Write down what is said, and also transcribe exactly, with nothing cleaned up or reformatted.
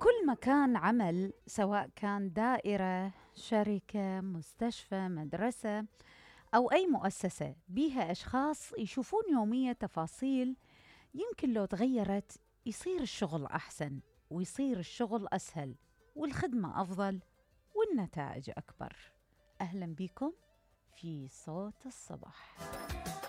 كل مكان عمل، سواء كان دائرة، شركة، مستشفى، مدرسة أو أي مؤسسة بيها أشخاص يشوفون يومية تفاصيل يمكن لو تغيرت يصير الشغل أحسن، ويصير الشغل أسهل، والخدمة أفضل، والنتائج أكبر. أهلا بكم في صوت الصباح.